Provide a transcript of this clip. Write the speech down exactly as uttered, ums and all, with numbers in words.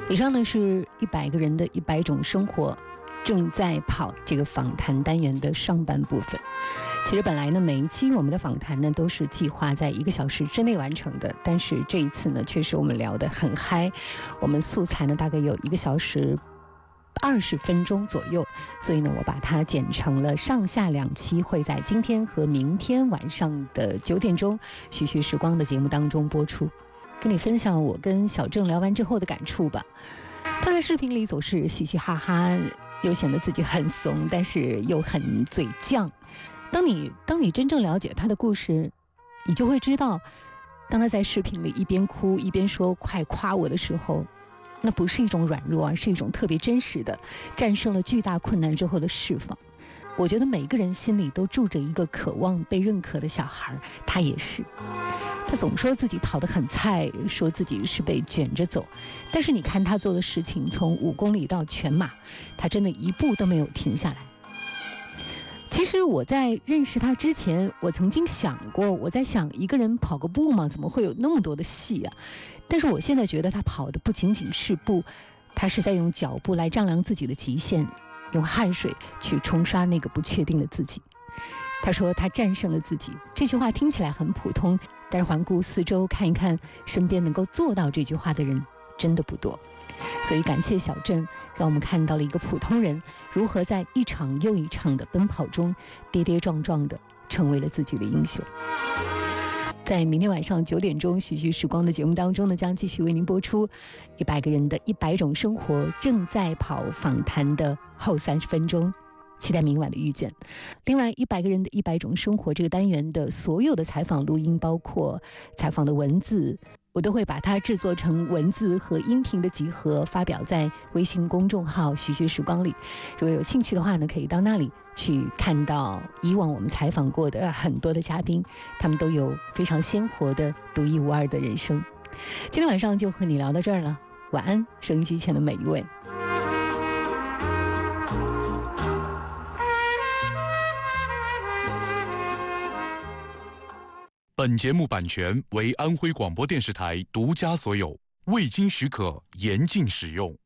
以上呢是一百个人的一百种生活，正在跑这个访谈单元的上半部分。其实本来呢，每一期我们的访谈呢都是计划在一个小时之内完成的，但是这一次呢，确实我们聊得很嗨，我们素材呢大概有一个小时二十分钟左右，所以呢，我把它剪成了上下两期，会在今天和明天晚上的九点钟徐徐时光的节目当中播出，跟你分享我跟小郑聊完之后的感触吧。他在视频里总是嘻嘻哈哈，又显得自己很怂，但是又很嘴犟。当你当你真正了解他的故事，你就会知道，当他在视频里一边哭一边说快夸我的时候，那不是一种软弱，而是一种特别真实的战胜了巨大困难之后的释放。我觉得每个人心里都住着一个渴望被认可的小孩，他也是。他总说自己跑得很菜，说自己是被卷着走，但是你看他做的事情，从五公里到全马，他真的一步都没有停下来。其实我在认识他之前，我曾经想过，我在想一个人跑个步嘛，怎么会有那么多的戏啊？但是我现在觉得他跑的不仅仅是步，他是在用脚步来丈量自己的极限，用汗水去冲刷那个不确定的自己。他说他战胜了自己，这句话听起来很普通，但是环顾四周看一看，身边能够做到这句话的人真的不多。所以感谢小郑，让我们看到了一个普通人如何在一场又一场的奔跑中跌跌撞撞的成为了自己的英雄。在明天晚上九点钟徐徐时光的节目当中呢，将继续为您播出一百个人的一百种生活正在跑访谈的后三十分钟，期待明晚的遇见。另外，一百个人的一百种生活这个单元的所有的采访录音，包括采访的文字，我都会把它制作成文字和音频的集合，发表在微信公众号徐徐时光里。如果有兴趣的话呢，可以到那里去看到以往我们采访过的很多的嘉宾，他们都有非常鲜活的独一无二的人生。今天晚上就和你聊到这儿了，晚安，收音机前的每一位。 本节目版权为安徽广播电视台独家所有，未经许可严禁使用。